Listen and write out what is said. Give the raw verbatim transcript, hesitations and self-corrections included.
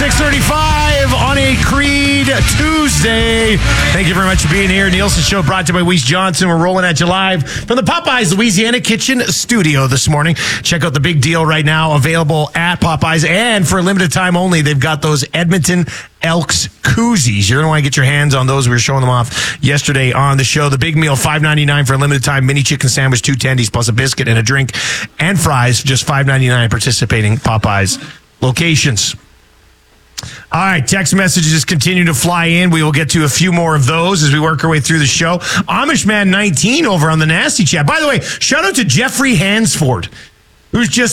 six thirty-five on a Creed Tuesday. Thank you very much for being here. Nielsen Show brought to you by Weiss Johnson. We're rolling at you live from the Popeyes Louisiana Kitchen studio this morning. Check out the big deal right now, available at Popeyes. And for a limited time only, they've got those Edmonton Elks koozies. You're going to want to get your hands on those. We were showing them off yesterday on the show. The big meal, five ninety-nine for a limited time. Mini chicken sandwich, two tendies, plus a biscuit and a drink. And fries, just five ninety-nine participating Popeyes locations. All right, text messages continue to fly in. We will get to a few more of those as we work our way through the show. Amish Man nineteen over on the Nasty Chat. By the way, shout out to Jeffrey Hansford, who's just